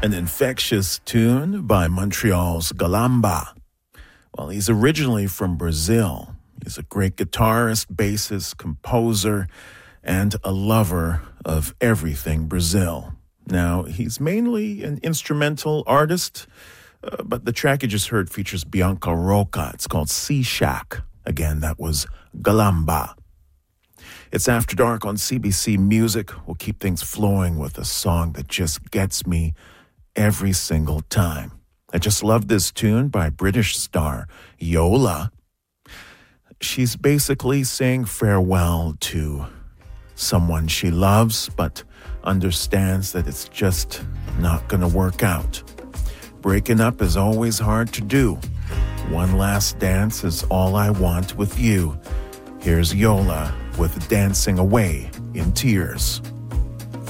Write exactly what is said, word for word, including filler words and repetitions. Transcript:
An infectious tune by Montreal's Galamba. Well, he's originally from Brazil. He's a great guitarist, bassist, composer, and a lover of everything Brazil. Now, he's mainly an instrumental artist, uh, but the track you just heard features Bianca Roca. It's called Sea Shack. Again, that was Galamba. It's After Dark on C B C Music. We'll keep things flowing with a song that just gets me every single time. I just love this tune by British star Yola. She's basically saying farewell to someone she loves, but understands that it's just not going to work out. Breaking up is always hard to do. One last dance is all I want with you. Here's Yola with Dancing Away in Tears.